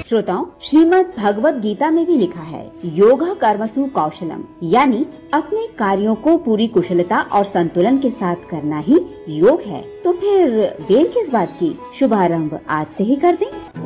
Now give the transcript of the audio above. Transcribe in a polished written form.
श्रोताओं, श्रीमद् भगवत गीता में भी लिखा है, योग कर्मसु कौशलम, यानी अपने कार्यों को पूरी कुशलता और संतुलन के साथ करना ही योग है। तो फिर देर किस बात की, शुभारंभ आज से ही कर दें।